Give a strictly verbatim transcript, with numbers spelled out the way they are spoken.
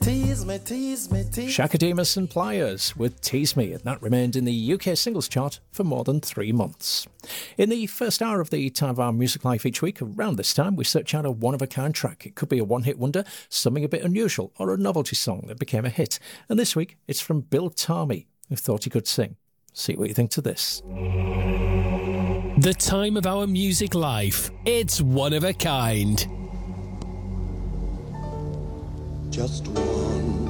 Tease me, tease me, tease Chaka Demus and Pliers with Tease Me, and that remained in the U K singles chart for more than three months. In the first hour of the Time of Our Music Life each week, around this time, we search out a one-of-a-kind track. It could be a one-hit wonder, something a bit unusual, or a novelty song that became a hit. And this week, it's from Bill Tarmy, who thought he could sing. See what you think to this. The Time of Our Music Life. It's one of a kind. just one.